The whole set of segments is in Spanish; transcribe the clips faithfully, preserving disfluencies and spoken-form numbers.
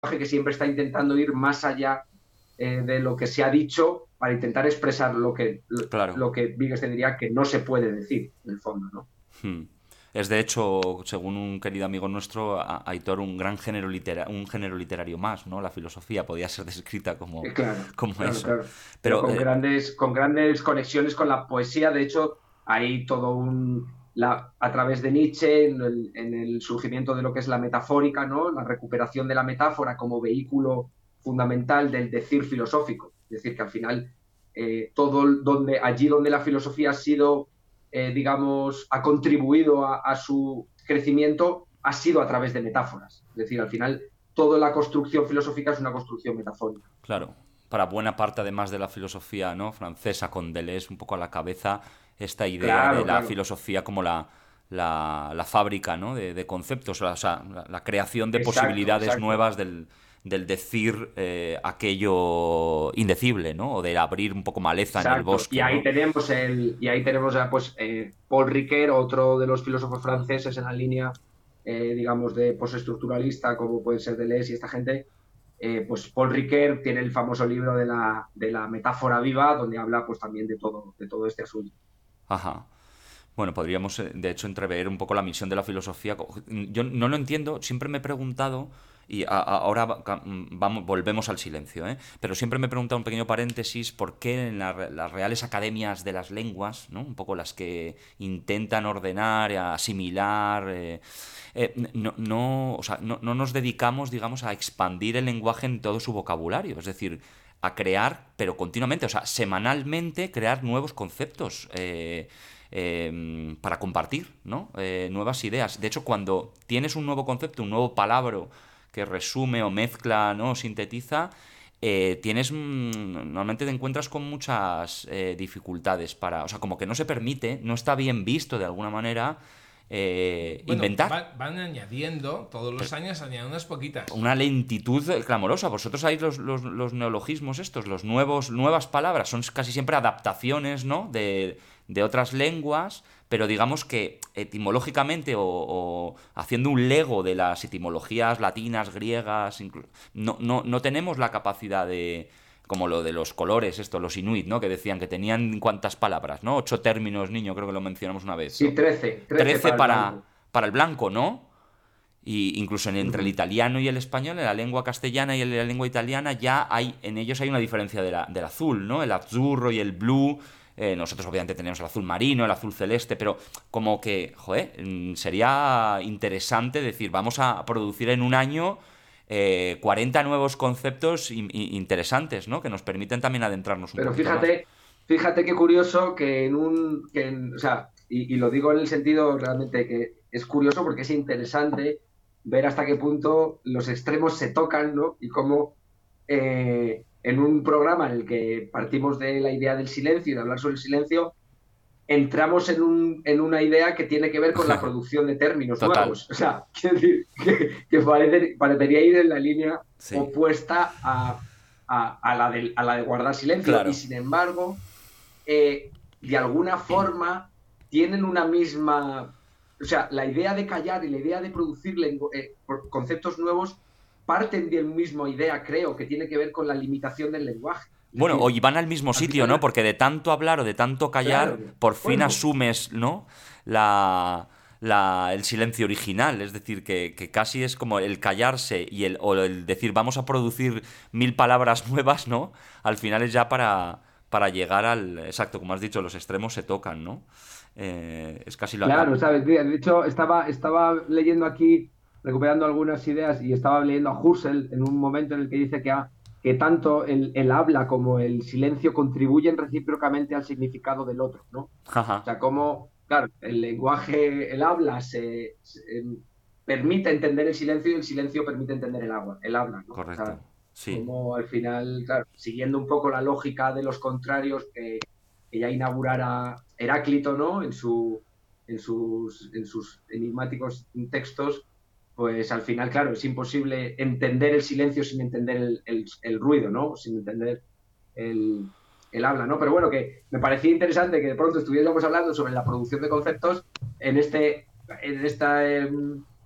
que siempre está intentando ir más allá eh, de lo que se ha dicho para intentar expresar lo que, lo, Claro. lo que Wittgenstein diría que no se puede decir, en el fondo, ¿no? Hmm. Es de hecho, según un querido amigo nuestro, a- Aitor, un gran género litera- un género literario más, ¿no? La filosofía podía ser descrita como, Eh, claro, como claro, eso. claro. Pero Pero, con eh, grandes, con grandes conexiones con la poesía. De hecho, hay todo un... La, a través de Nietzsche, en el, en el surgimiento de lo que es la metafórica, ¿no? La recuperación de la metáfora como vehículo fundamental del decir filosófico. Es decir, que al final, eh, todo donde, allí donde la filosofía ha sido, eh, digamos, ha contribuido a, a su crecimiento, ha sido a través de metáforas. Es decir, al final, toda la construcción filosófica es una construcción metafórica, ¿no? claro, para buena parte, además de la filosofía, ¿no? francesa, con Deleuze un poco a la cabeza, esta idea de Claro, la claro. filosofía como la, la, la fábrica, ¿no? de, de conceptos, o sea, la, la creación de Exacto, posibilidades exacto. nuevas del, del decir eh, aquello indecible, ¿no? O de abrir un poco maleza en el Exacto. Y bosque, ahí ¿no? tenemos el, y ahí tenemos ya, pues, eh, Paul Ricoeur, otro de los filósofos franceses en la línea, eh, digamos, de postestructuralista, como puede ser Deleuze y esta gente. Eh, pues Paul Ricoeur tiene el famoso libro de la, de la metáfora viva, donde habla, pues, también de todo, de todo este asunto. Ajá. Bueno, podríamos, eh, de hecho, entrever un poco la misión de la filosofía. Co- Yo no lo entiendo, siempre me he preguntado, y a- a- ahora va- ca- mm, vamos, volvemos al silencio, ¿eh? Pero siempre me he preguntado, un pequeño paréntesis, por qué en la re- las reales academias de las lenguas, ¿no? Un poco las que intentan ordenar, asimilar, eh, eh, no, no, o sea, no, no nos dedicamos, digamos, a expandir el lenguaje en todo su vocabulario. Es decir, a crear, pero continuamente, o sea, semanalmente crear nuevos conceptos. Eh, eh, para compartir, ¿no? Eh, nuevas ideas. De hecho, cuando tienes un nuevo concepto, un nuevo palabra que resume o mezcla, ¿no? O sintetiza, eh, tienes mm, normalmente te encuentras con muchas eh, dificultades para, o sea, como que no se permite, no está bien visto de alguna manera eh, Bueno, inventar. va- van añadiendo, todos Pero los años añaden unas poquitas. una lentitud clamorosa. Vosotros hay los, los, los neologismos estos, los nuevos, nuevas palabras, son casi siempre adaptaciones, ¿no? De, de otras lenguas, pero digamos que etimológicamente o, o haciendo un lego de las etimologías latinas, griegas, inclu- no, no, no tenemos la capacidad de, como lo de los colores, esto, los inuit, ¿no? Que decían que tenían cuántas palabras, ¿no? Ocho términos, niño, creo que lo mencionamos una vez. Sí, trece, trece Trece para el para, blanco. para el blanco, ¿no? Y incluso en- entre el Ujú. italiano y el español, en la lengua castellana y en la lengua italiana, ya hay, en ellos hay una diferencia de la- del azul, ¿no? El azzurro y el blue. Eh, nosotros obviamente tenemos el azul marino, el azul celeste, pero como que, joder, mm, sería interesante decir, vamos a producir en un año eh, cuarenta nuevos conceptos in- in- interesantes, ¿no? Que nos permiten también adentrarnos un Pero poquito más. fíjate, fíjate qué curioso que en un, que en- o sea, y, y lo digo en el sentido realmente que es curioso porque es interesante ver hasta qué punto los extremos se tocan, ¿no? Y cómo eh, en un programa en el que partimos de la idea del silencio y de hablar sobre el silencio, entramos en, un, en una idea que tiene que ver con la producción de términos Total. nuevos. O sea, quiero decir, que, que parece, parecería ir en la línea Sí. opuesta a, a, a, la de, a la de guardar silencio. Y Claro. sin embargo, eh, de alguna forma tienen una misma... O sea, la idea de callar y la idea de producir eh, conceptos nuevos parten de la misma idea, creo, que tiene que ver con la limitación del lenguaje. Es Bueno, o decir, y van al mismo al sitio, ¿no? final, Porque de tanto hablar o de tanto callar, claro, por fin bueno, asumes, ¿no? La, la- el silencio original. Es decir, que, que casi es como el callarse y el, o el decir vamos a producir mil palabras nuevas, ¿no? Al final es ya para, para llegar al... Exacto, como has dicho, los extremos se tocan, ¿no? Eh, es casi la, la- claro, ¿sabes? De hecho, estaba, estaba leyendo aquí, recuperando algunas ideas, y estaba leyendo a Husserl en un momento en el que dice que, ha- que tanto el, el habla como el silencio contribuyen recíprocamente al significado del otro, ¿no? O Jaja, sea, como, claro, el lenguaje, el habla se, se, em, permite entender el silencio y el silencio permite entender el agua, el habla, ¿no? O correcto. sea, Sí. como al final, claro, siguiendo un poco la lógica de los contrarios que, que ya inaugurara Heráclito, ¿no? En, su, en, sus, en sus enigmáticos textos, pues al final, claro, es imposible entender el silencio sin entender el, el, el ruido, ¿no? Sin entender el, el habla, ¿no? Pero bueno, que me parecía interesante que de pronto estuviéramos hablando sobre la producción de conceptos en este, en esta, eh,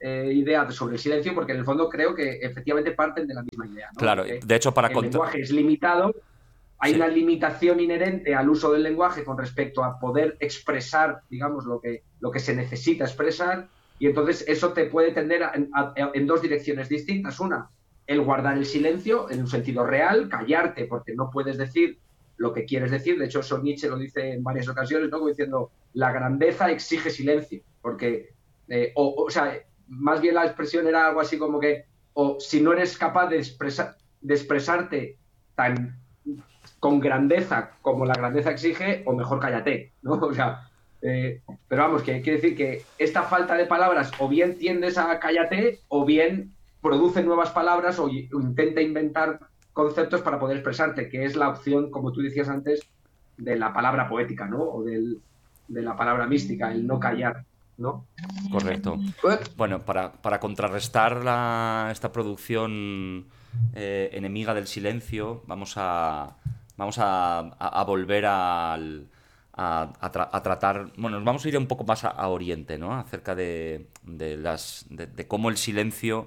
eh, idea sobre el silencio, porque en el fondo creo que efectivamente parten de la misma idea, ¿no? Claro, Porque de hecho para el contra... lenguaje es limitado, hay Sí. una limitación inherente al uso del lenguaje con respecto a poder expresar, digamos, lo que, lo que se necesita expresar, y entonces eso te puede tender a, a, a, en dos direcciones distintas. Una, el guardar el silencio en un sentido real, callarte porque no puedes decir lo que quieres decir. De hecho, eso Nietzsche lo dice en varias ocasiones, ¿no? Como diciendo, la grandeza exige silencio, porque, eh, o, o sea, más bien la expresión era algo así como que, o si no eres capaz de, expresar, de expresarte tan con grandeza como la grandeza exige, o mejor cállate, ¿no? O sea, eh, pero vamos, que quiere decir que esta falta de palabras o bien tiendes a cállate o bien produce nuevas palabras o, o intenta inventar conceptos para poder expresarte, que es la opción, como tú decías antes, de la palabra poética, ¿no? O del, de la palabra mística, el no callar, ¿no? Correcto. Bueno, para, para contrarrestar la, esta producción eh, enemiga del silencio, vamos a, vamos a, a, a volver al, a, a, tra a tratar... Bueno, nos vamos a ir un poco más a, a Oriente, ¿no? Acerca de, de, las, de, de cómo el silencio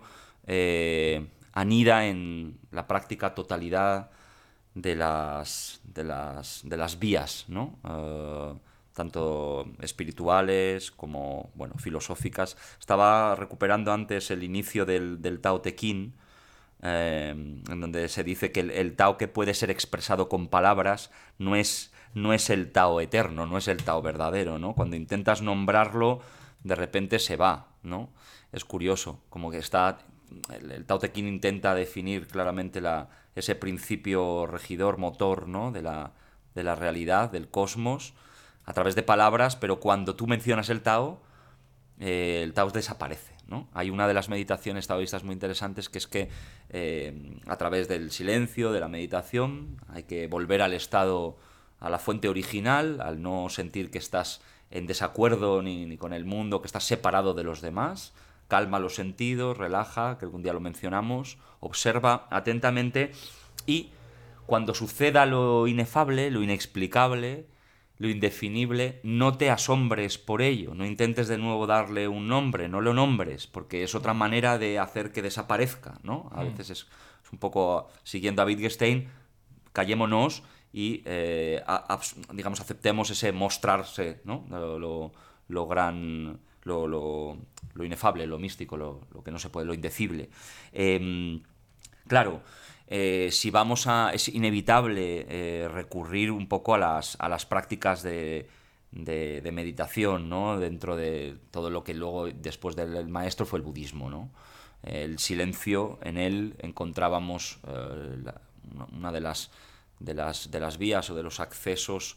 eh, anida en la práctica totalidad de las, de las, de las vías, ¿no? Uh, tanto espirituales como, bueno, filosóficas. Estaba recuperando antes el inicio del, del Tao Te Ching, eh, en donde se dice que el, el Tao que puede ser expresado con palabras no es, no es el Tao eterno, no es el Tao verdadero, ¿no? Cuando intentas nombrarlo, de repente se va, ¿no? Es curioso, como que está... El, el Tao Te Ching intenta definir claramente la, ese principio regidor, motor, ¿no? de, la, de la realidad, del cosmos, a través de palabras, pero cuando tú mencionas el Tao, eh, el Tao desaparece, ¿no? Hay una de las meditaciones taoístas muy interesantes que es que eh, a través del silencio, de la meditación, hay que volver al estado, a la fuente original, al no sentir que estás en desacuerdo ni, ni con el mundo, que estás separado de los demás. Calma los sentidos, relaja, que algún día lo mencionamos, observa atentamente y cuando suceda lo inefable, lo inexplicable, lo indefinible, no te asombres por ello, no intentes de nuevo darle un nombre, no lo nombres, porque es otra manera de hacer que desaparezca, ¿no? A veces es, es un poco, siguiendo a Wittgenstein, callémonos y, eh, a, a, digamos, aceptemos ese mostrarse, ¿no? Lo, lo, lo gran... Lo, lo, lo inefable, lo místico, lo, lo que no se puede, lo indecible. Eh, claro, eh, si vamos a... es inevitable eh, recurrir un poco a las, a las prácticas de, de, de meditación, ¿no? Dentro de todo lo que luego, después del maestro, fue el budismo, ¿no? El silencio, en él encontrábamos eh, la, una de las, de, las, de las vías o de los accesos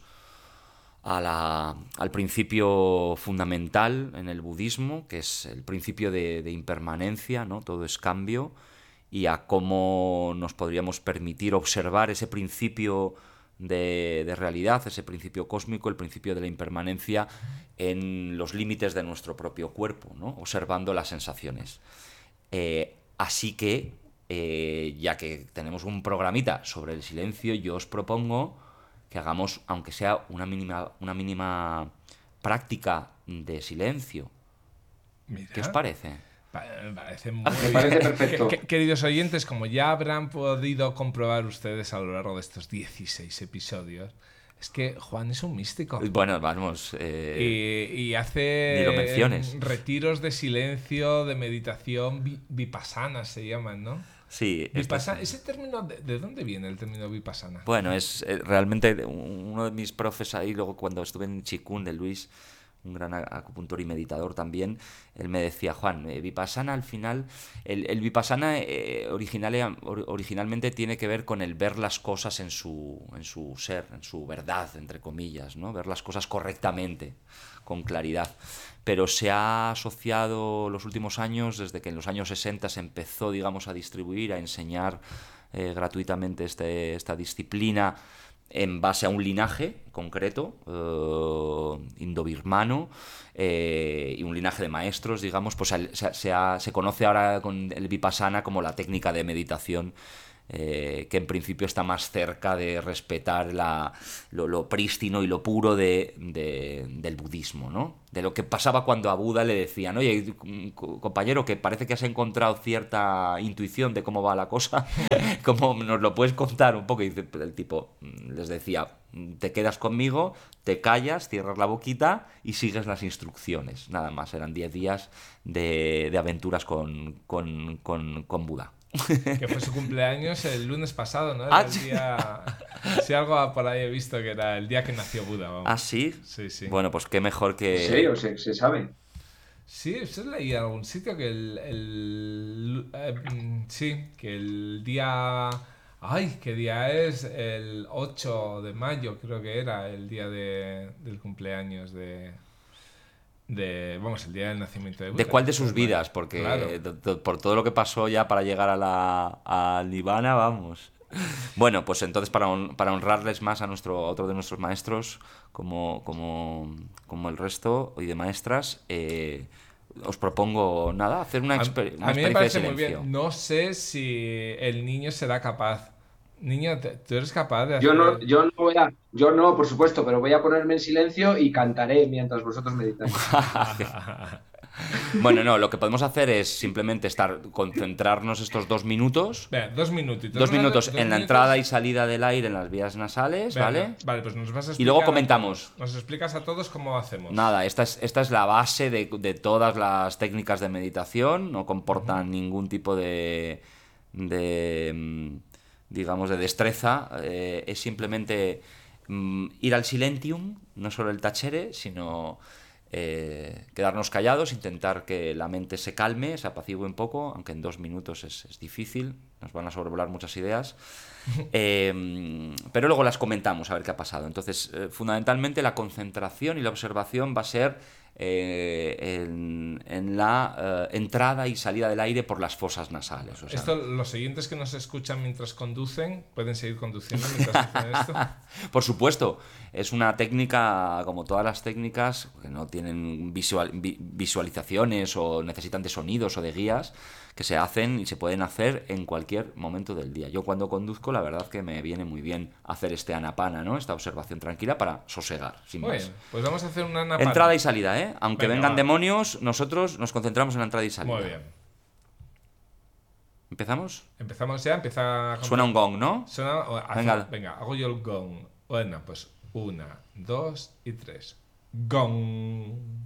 A la, al principio fundamental en el budismo, que es el principio de, de impermanencia, ¿no? Todo es cambio, y a cómo nos podríamos permitir observar ese principio de, de realidad, ese principio cósmico, el principio de la impermanencia en los límites de nuestro propio cuerpo, ¿no? Observando las sensaciones. Eh, así que, eh, ya que tenemos un programita sobre el silencio, yo os propongo que hagamos, aunque sea una mínima, una mínima práctica de silencio. Mira, ¿qué os parece? Me parece muy Me parece perfecto. Queridos oyentes, como ya habrán podido comprobar ustedes a lo largo de estos dieciséis episodios, es que Juan es un místico. Bueno, vamos... Eh, y, y hace ni lo menciones. Retiros de silencio, de meditación, vipassana se llaman, ¿no? Sí, Vipassana, ¿ese término, de, de dónde viene el término vipassana? Bueno, es eh, realmente uno de mis profes ahí, luego cuando estuve en Chikun, de Luis, un gran acupuntor y meditador también, él me decía, Juan, eh, vipassana al final, el, el vipassana eh, original, or, originalmente tiene que ver con el ver las cosas en su, en su ser, en su verdad, entre comillas, ¿no? Ver las cosas correctamente, con claridad. Pero se ha asociado los últimos años, desde que en los años sesenta se empezó, digamos, a distribuir, a enseñar eh, gratuitamente este, esta disciplina en base a un linaje concreto, eh, indobirmano, eh, y un linaje de maestros, digamos, pues se, se, ha, se conoce ahora con el vipassana como la técnica de meditación eh, que en principio está más cerca de respetar la, lo, lo prístino y lo puro de, de, del budismo, ¿no? De lo que pasaba cuando a Buda le decían, oye, compañero, que parece que has encontrado cierta intuición de cómo va la cosa, ¿cómo nos lo puedes contar un poco? Y el tipo les decía, te quedas conmigo, te callas, cierras la boquita y sigues las instrucciones. Nada más, eran diez días de, de aventuras con, con, con, con Buda. Que fue su cumpleaños el lunes pasado, ¿no? Era Ah, el sí. día... Si algo por ahí he visto que era el día que nació Buda. Vamos. ¿Ah, sí? Sí, sí. Bueno, pues qué mejor que... ¿En serio? ¿Se, se sabe? Sí, eso leí en algún sitio que el... el eh, mm, sí, que el día... Ay, ¿qué día es? El ocho de mayo creo que era el día de, del cumpleaños de... de vamos, el día del nacimiento de Buda. ¿De cuál de sus Pues, bueno, vidas? Porque claro. do- do- por todo lo que pasó ya para llegar a la a Nirvana, vamos. Bueno, pues entonces para, hon- para honrarles más a nuestro a otro de nuestros maestros, como, como, como el resto y de maestras, eh, os propongo, nada, hacer una, A, exper- una a mí me experiencia de parece muy silencio. bien. No sé si el niño será capaz. Niño, te- ¿tú eres capaz de Yo no, hacer...? yo no voy a, yo no, por supuesto, pero voy a ponerme en silencio y cantaré mientras vosotros meditáis. Bueno, no, lo que podemos hacer es simplemente estar, concentrarnos estos dos minutos, Venga, dos minutitos. dos Vamos a- minutos dos en la minutos. entrada y salida del aire en las vías nasales, Venga, ¿vale? Vale, pues nos vas a Y luego explicar a comentamos. todos. Nos explicas a todos cómo hacemos. Nada, esta es, esta es la base de, de todas las técnicas de meditación, no comportan ningún tipo de, de mm, digamos, de destreza, eh, es simplemente mm, ir al silentium, no solo el tachere, sino eh, quedarnos callados, intentar que la mente se calme, se apacigüe un poco, aunque en dos minutos es, es difícil, nos van a sobrevolar muchas ideas. Eh, pero luego las comentamos a ver qué ha pasado. Entonces, eh, fundamentalmente la concentración y la observación va a ser eh, en, en la eh, entrada y salida del aire por las fosas nasales. O sea, Esto, los siguientes que nos escuchan mientras conducen, ¿pueden seguir conduciendo mientras hacen esto? por supuesto, es una técnica, como todas las técnicas, que no tienen visual, vi, visualizaciones o necesitan de sonidos o de guías, que se hacen y se pueden hacer en cualquier momento del día. Yo cuando conduzco, la verdad que me viene muy bien hacer este anapana, ¿no? Esta observación tranquila para sosegar, sin Muy más. bien, pues vamos a hacer una napana. Entrada y salida, ¿eh? Aunque Venga, vengan va. demonios, nosotros nos concentramos en la entrada y salida. Muy bien. ¿Empezamos? Empezamos ya, empieza a... Suena un gong, ¿no? Suena- o hace- Venga. venga, hago yo el gong. Bueno, pues una, dos y tres. Gong.